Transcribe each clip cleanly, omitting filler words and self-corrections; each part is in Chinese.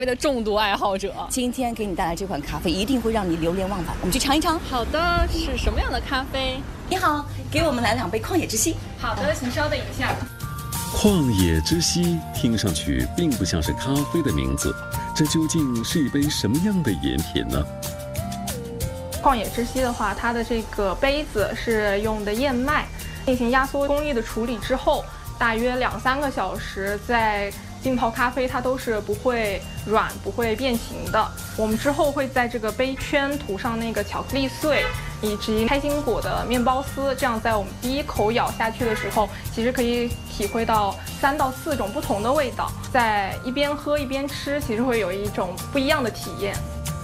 的重度爱好者。 今天给你带来这款咖啡，一定会让你流连忘返。我们去尝一尝。 好的，是什么样的咖啡？ 你好，给我们来2杯旷野之息。 好的，请稍等一下。 旷野之息听上去并不像是咖啡的名字，这究竟是一杯什么样的饮品呢？ 旷野之息的话，它的这个杯子是用的燕麦，进行压缩工艺的处理之后，大约2-3个小时在浸泡咖啡，它都是不会软、不会变形的。我们之后会在这个杯圈涂上那个巧克力碎，以及开心果的面包丝，这样在我们第一口咬下去的时候，其实可以体会到3到4种不同的味道。在一边喝一边吃，其实会有一种不一样的体验。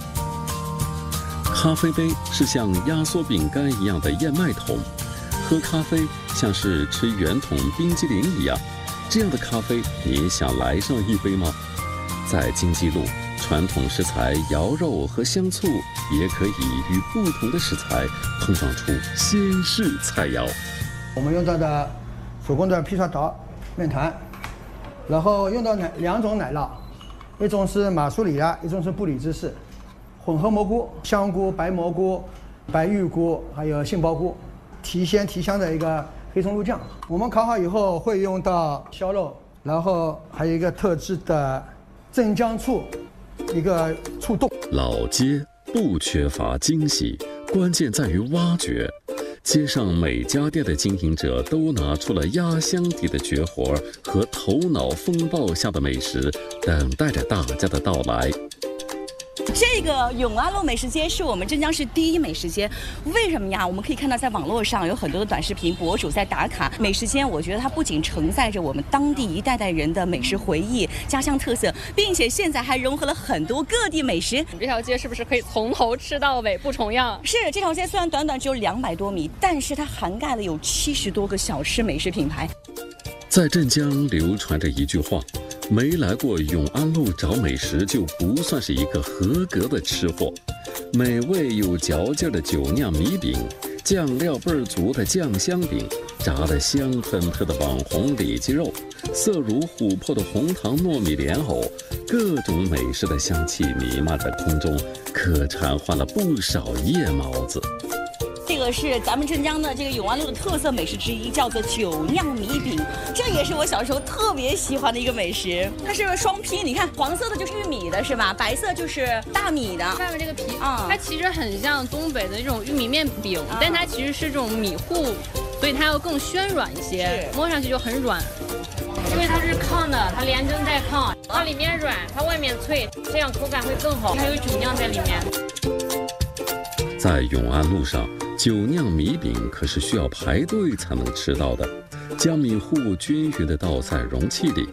咖啡杯是像压缩饼干一样的燕麦桶，喝咖啡像是吃圆筒冰激凌一样。这样的咖啡，你想来上一杯吗？在京畿路，传统食材瑶肉和香醋也可以与不同的食材碰撞出新式菜肴。 我们用到的手工的披萨刀、面团，然后用到2种奶酪，一种是马苏里拉，一种是布里芝士，混合蘑菇、香菇、白蘑菇、白玉菇，还有杏鲍菇，提鲜提香的一个黑松露酱。我们烤好以后会用到削肉，然后还有一个特制的镇江醋，一个醋冻。 老街不缺乏惊喜，关键在于挖掘。街上每家店的经营者都拿出了压箱底的绝活和头脑风暴下的美食，等待着大家的到来。 这个永安路美食街是我们镇江市第一美食街，为什么呀？我们可以看到在网络上有很多的短视频博主在打卡美食街。我觉得它不仅承载着我们当地一代代人的美食回忆、家乡特色，并且现在还融合了很多各地美食。 我们这条街是不是可以从头吃到尾不重样？ 是，这条街虽然短短只有200多米，但是它涵盖了有70多个小吃美食品牌。 在镇江流传着一句话，没来过永安路找美食就不算是一个合格的吃货。美味有嚼劲的酒酿米饼，酱料倍儿足的酱香饼，炸得香喷喷的网红里脊肉，色如琥珀的红糖糯米莲藕，各种美食的香气弥漫在空中，可馋坏了不少夜猫子。 这个是咱们镇江的这个永安路的特色美食之一，叫做酒酿米饼，这也是我小时候特别喜欢的一个美食。它是双拼，你看黄色的就是玉米的是吧？白色就是大米的。 外面这个皮它其实很像东北的那种玉米面饼，但它其实是这种米糊，所以它要更暄软一些，摸上去就很软。 因为它是炕的，它连蒸带炕，它里面软，它外面脆，这样口感会更好。还有酒酿在里面。 在永安路上，酒酿米饼可是需要排队才能吃到的。将米糊均匀地倒在容器里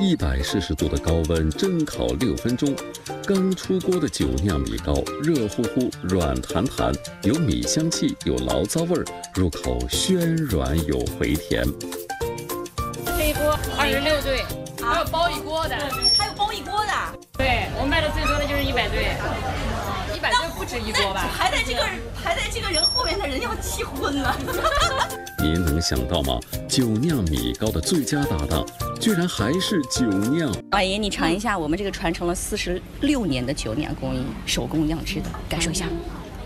，140度的高温蒸烤6分钟。刚出锅的酒酿米糕，热乎乎、软弹弹，有米香气，有醪糟味儿，入口暄软有回甜。 这一锅26对，还有包一锅的， 还有包一锅的。 对，我们卖的最多的就是100对。100对不止一锅吧？ 排在这个人后面的人要气昏了。 您能想到吗？酒酿米糕的最佳搭档，居然还是酒酿。 阿姨，你尝一下我们这个传承了46年的酒酿工艺，手工酿制的，感受一下。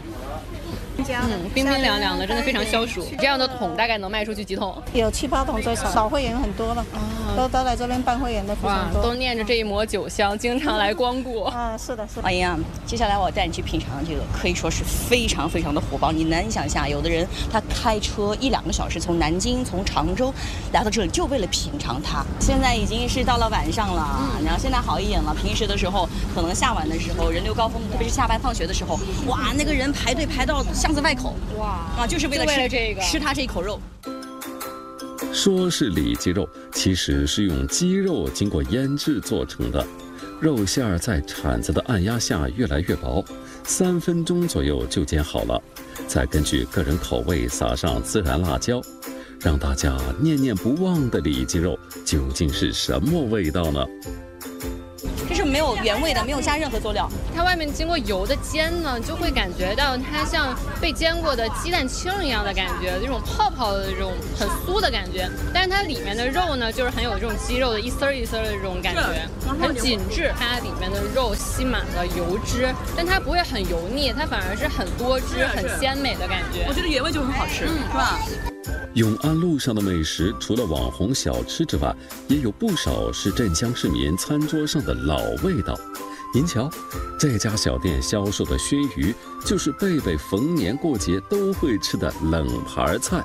冰冰凉凉的，真的非常消暑。这样的桶大概能卖出去几桶？ 有7、8桶最少，少会员很多了，都来这边办会员的非常多。 都念着这一抹酒香，经常来光顾。 是的，是的。 阿姨啊，接下来我带你去品尝这个，可以说是非常非常的火爆。你难想象，有的人他开车1-2个小时从南京、从常州来到这里，就为了品尝它。现在已经是到了晚上了，然后现在好一点了。平时的时候，可能下晚的时候人流高峰，特别是下班放学的时候，哇，那个人排队排到巷子外口，就是为了吃它这一口肉。 说是里脊肉，其实是用鸡肉经过腌制做成的，肉馅儿在铲子的按压下越来越薄，3分钟左右就煎好了，再根据个人口味撒上孜然辣椒，让大家念念不忘的里脊肉究竟是什么味道呢？ 这是没有原味的，没有加任何佐料。 它外面经过油的煎呢，就会感觉到它像被煎过的鸡蛋清一样的感觉，这种泡泡的这种很酥的感觉。但是它里面的肉呢，就是很有这种鸡肉的一丝一丝的这种感觉，很紧致。它里面的肉吸满了油脂，但它不会很油腻，它反而是很多汁、很鲜美的感觉。 我觉得原味就很好吃，是吧？ 永安路上的美食，除了网红小吃之外，也有不少是镇江市民餐桌上的老味道。您瞧，这家小店销售的熏鱼，就是贝贝逢年过节都会吃的冷盘菜。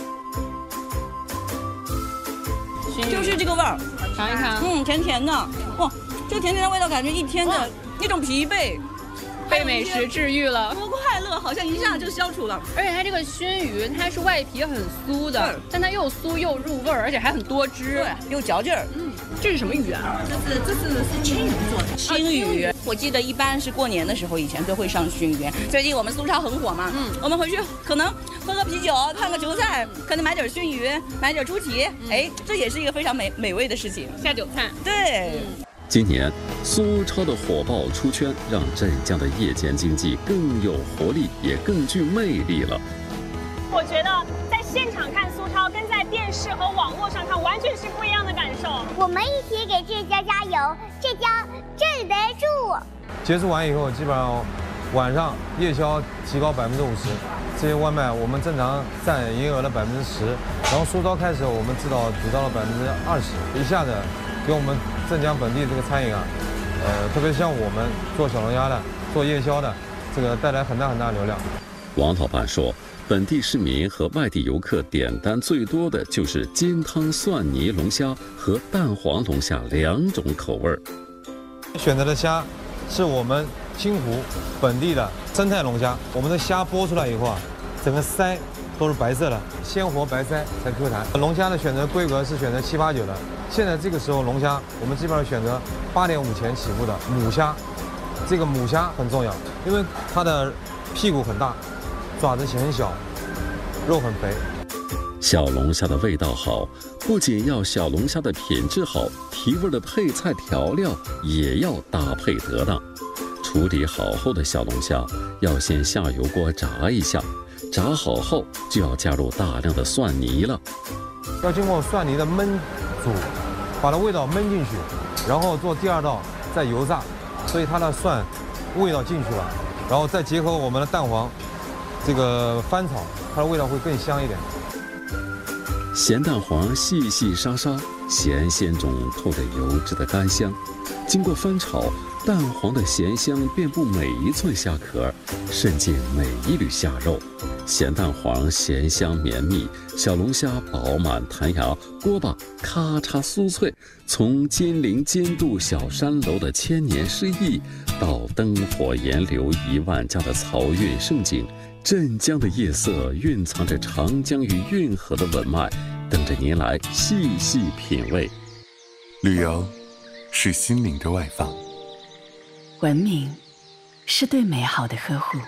就是这个味儿， 尝一尝， 甜甜的，哇，这个甜甜的味道，感觉一天的那种疲惫。 被美食治愈了， 多快乐，好像一下就消除了。 而且它这个熏鱼，它是外皮很酥的，但它又酥又入味儿，而且还很多汁， 对，又嚼劲儿。这是什么鱼啊？这是青鱼做的。青鱼，我记得一般是过年的时候，以前都会上熏鱼。最近我们苏超很火嘛，我们回去可能喝个啤酒，看个球赛，可能买点熏鱼，买点猪蹄，哎，这也是一个非常美味的事情， 下酒菜。 对。 今年苏超的火爆出圈，让镇江的夜间经济更有活力，也更具魅力了。 我觉得在现场看苏超跟在电视和网络上看完全是不一样的感受。 我们一起给浙江加油，浙江镇得住。 结束完以后，基本上晚上夜宵提高50%，这些外卖我们正常占营业额的10%，然后苏超开始我们至少提到了20%，一下子给我们镇江本地这个餐饮啊，特别像我们做小龙虾的、做夜宵的，这个带来很大流量。 王老板说，本地市民和外地游客点单最多的就是金汤蒜泥龙虾和蛋黄龙虾2种口味。 选择的虾是我们金湖本地的生态龙虾，我们的虾剥出来以后啊，整个鳃都是白色的，鲜活白鳃才 Q 弹。龙虾的选择规格是选择7、8、9的。现在这个时候龙虾，我们基本上选择8.5钱起步的母虾。这个母虾很重要，因为它的屁股很大，爪子很小，肉很肥。 小龙虾的味道好，不仅要小龙虾的品质好，提味的配菜调料也要搭配得当。处理好后的小龙虾要先下油锅炸一下，炸好后就要加入大量的蒜泥了。 要经过蒜泥的焖煮，把它味道焖进去，然后做第2道再油炸，所以它的蒜味道进去了，然后再结合我们的蛋黄，这个翻炒，它的味道会更香一点。 咸蛋黄细细沙沙，咸鲜中透着油脂的甘香，经过翻炒，蛋黄的咸香遍布每一寸虾壳，渗进每一缕虾肉。咸蛋黄咸香绵密，小龙虾饱满弹牙，锅巴咔嚓酥脆。从金陵尖渡小山楼的千年诗意，到灯火岩流1万家的漕运盛景，镇江的夜色蕴藏着长江与运河的文脉，等着您来细细品味。 旅游是心灵的外放， 文明是对美好的呵护，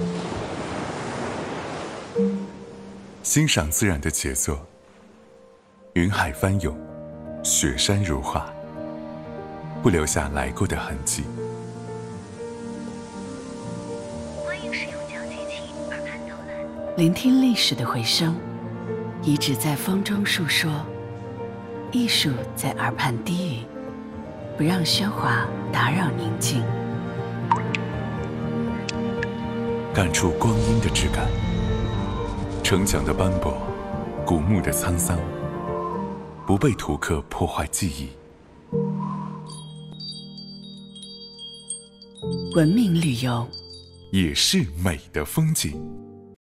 欣赏自然的杰作，云海翻涌，雪山如画，不留下来过的痕迹。 欢迎使用讲机器耳畔导览， 聆听历史的回声，遗址在风中述说，艺术在耳畔低语，不让喧哗打扰宁静， 感触光阴的质感，城墙的斑驳，古墓的沧桑，不被图刻破坏记忆。 文明旅游也是美的风景。